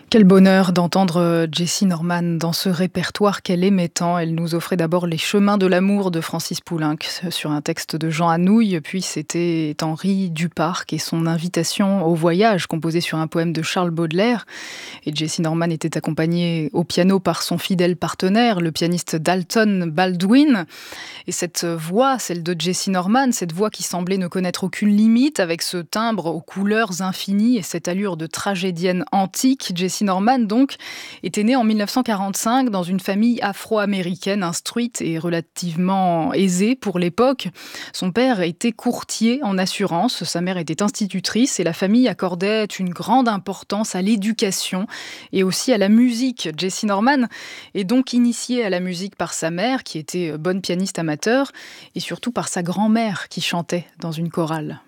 Quel bonheur d'entendre Jessie Norman dans ce répertoire qu'elle aimait tant. Elle nous offrait d'abord Les chemins de l'amour de Francis Poulenc sur un texte de Jean Anouilh, puis c'était Henri Duparc et son invitation au voyage composée sur un poème de Charles Baudelaire. Et Jessie Norman était accompagnée au piano par son fidèle partenaire, le pianiste Dalton Baldwin. Et cette voix, celle de Jessie Norman, cette voix qui semblait ne connaître aucune limite, avec ce timbre aux couleurs infinies et cette allure de tragédienne antique, Jessie Norman, donc, était née en 1945 dans une famille afro-américaine instruite et relativement aisée pour l'époque. Son père était courtier en assurance, sa mère était institutrice et la famille accordait une grande importance à l'éducation et aussi à la musique. Jessie Norman est donc initiée à la musique par sa mère, qui était bonne pianiste amateur, et surtout par sa grand-mère qui chantait dans une chorale.